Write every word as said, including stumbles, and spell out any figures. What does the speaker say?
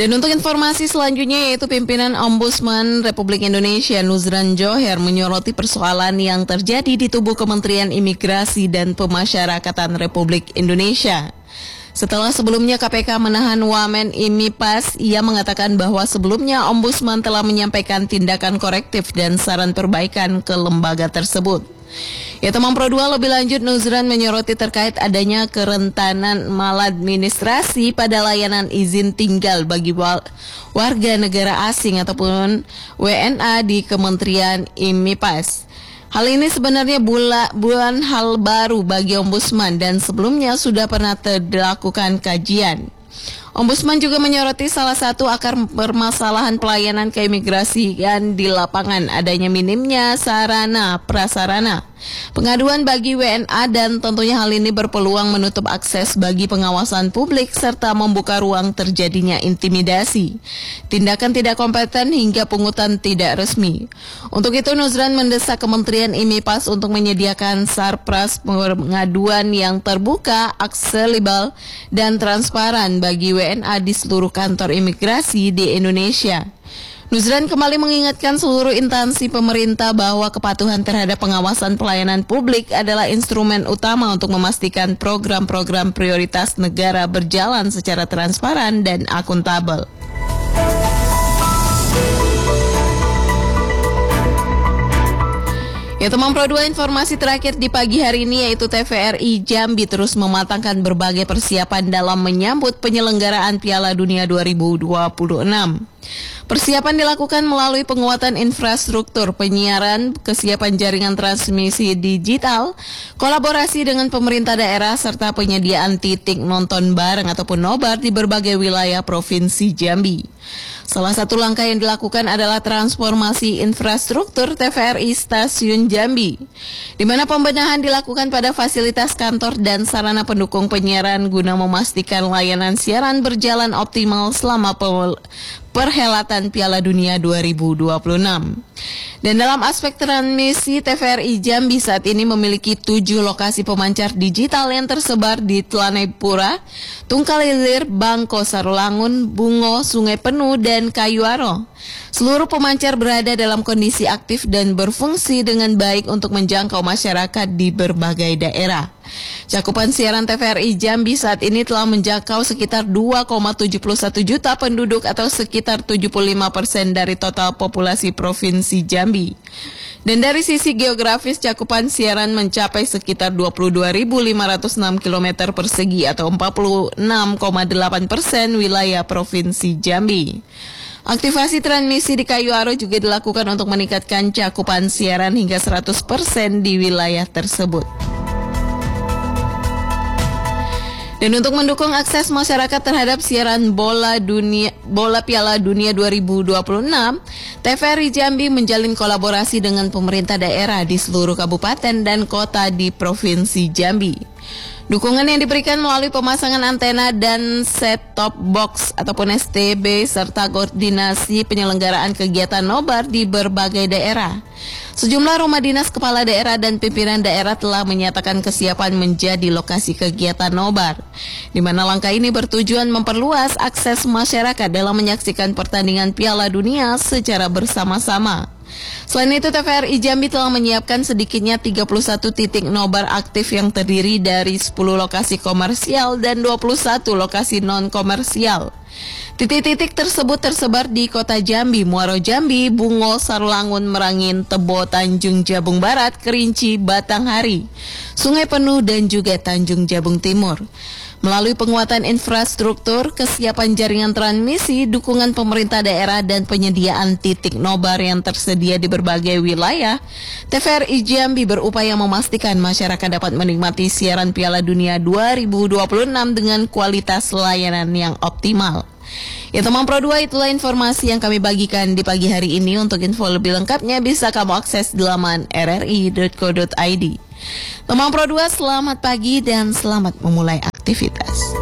Dan untuk informasi selanjutnya yaitu pimpinan Ombudsman Republik Indonesia Nuzran Johar menyoroti persoalan yang terjadi di tubuh Kementerian Imigrasi dan Pemasyarakatan Republik Indonesia. Setelah sebelumnya K P K menahan Wamen IMIPAS, ia mengatakan bahwa sebelumnya Ombudsman telah menyampaikan tindakan korektif dan saran perbaikan ke lembaga tersebut. Ya teman Pro dua, lebih lanjut Nuzran menyoroti terkait adanya kerentanan maladministrasi pada layanan izin tinggal bagi warga negara asing ataupun W N A di Kementerian IMIPAS. Hal ini sebenarnya bula, bukan hal baru bagi Ombudsman dan sebelumnya sudah pernah dilakukan kajian. Ombudsman juga menyoroti salah satu akar permasalahan pelayanan keimigrasian di lapangan adanya minimnya sarana prasarana pengaduan bagi W N A dan tentunya hal ini berpeluang menutup akses bagi pengawasan publik serta membuka ruang terjadinya intimidasi, tindakan tidak kompeten hingga pungutan tidak resmi. Untuk itu Nuzran mendesak Kementerian IMIPAS untuk menyediakan sarpras pengaduan yang terbuka, aksesibel dan transparan bagi W N A di seluruh kantor imigrasi di Indonesia. Nuzran kembali mengingatkan seluruh instansi pemerintah bahwa kepatuhan terhadap pengawasan pelayanan publik adalah instrumen utama untuk memastikan program-program prioritas negara berjalan secara transparan dan akuntabel. Ya teman Pro dua, informasi terakhir di pagi hari ini yaitu T V R I Jambi terus mematangkan berbagai persiapan dalam menyambut penyelenggaraan Piala Dunia dua ribu dua puluh enam. Persiapan dilakukan melalui penguatan infrastruktur penyiaran, kesiapan jaringan transmisi digital, kolaborasi dengan pemerintah daerah, serta penyediaan titik nonton bareng ataupun nobar di berbagai wilayah Provinsi Jambi. Salah satu langkah yang dilakukan adalah transformasi infrastruktur T V R I Stasiun Jambi, di mana pembenahan dilakukan pada fasilitas kantor dan sarana pendukung penyiaran guna memastikan layanan siaran berjalan optimal selama perhelatan Piala Dunia dua ribu dua puluh enam. Dan dalam aspek transmisi, T V R I Jambi saat ini memiliki tujuh lokasi pemancar digital yang tersebar di Tlanepura, Tungkalilir, Bangko, Sarulangun, Bungo, Sungai Penuh, dan Kayuaro. Seluruh pemancar berada dalam kondisi aktif dan berfungsi dengan baik untuk menjangkau masyarakat di berbagai daerah. Cakupan siaran T V R I Jambi saat ini telah menjangkau sekitar dua koma tujuh satu juta penduduk atau sekitar tujuh puluh lima persen dari total populasi Provinsi Jambi. Dan dari sisi geografis, cakupan siaran mencapai sekitar dua puluh dua ribu lima ratus enam kilometer persegi atau empat puluh enam koma delapan persen wilayah Provinsi Jambi. Aktivasi transmisi di Kayuaro juga dilakukan untuk meningkatkan cakupan siaran hingga seratus persen di wilayah tersebut. Dan untuk mendukung akses masyarakat terhadap siaran bola dunia bola Piala Dunia dua ribu dua puluh enam, T V R I Jambi menjalin kolaborasi dengan pemerintah daerah di seluruh kabupaten dan kota di Provinsi Jambi. Dukungan yang diberikan melalui pemasangan antena dan set-top box ataupun S T B serta koordinasi penyelenggaraan kegiatan nobar di berbagai daerah. Sejumlah rumah dinas kepala daerah dan pimpinan daerah telah menyatakan kesiapan menjadi lokasi kegiatan nobar, di mana langkah ini bertujuan memperluas akses masyarakat dalam menyaksikan pertandingan Piala Dunia secara bersama-sama. Selain itu, T V R I Jambi telah menyiapkan sedikitnya tiga puluh satu titik nobar aktif yang terdiri dari sepuluh lokasi komersial dan dua puluh satu lokasi non-komersial. Titik-titik tersebut tersebar di Kota Jambi, Muaro Jambi, Bungo, Sarulangun, Merangin, Tebo, Tanjung Jabung Barat, Kerinci, Batanghari, Sungai Penuh, dan juga Tanjung Jabung Timur. Melalui penguatan infrastruktur, kesiapan jaringan transmisi, dukungan pemerintah daerah, dan penyediaan titik nobar yang tersedia di berbagai wilayah, T V R I Jambi berupaya memastikan masyarakat dapat menikmati siaran Piala Dunia dua ribu dua puluh enam dengan kualitas layanan yang optimal. Ya teman Pro dua, itulah informasi yang kami bagikan di pagi hari ini. Untuk info lebih lengkapnya bisa kamu akses di laman r r i dot co dot i d. Teman Pro dua, selamat pagi dan selamat memulai aktivitas.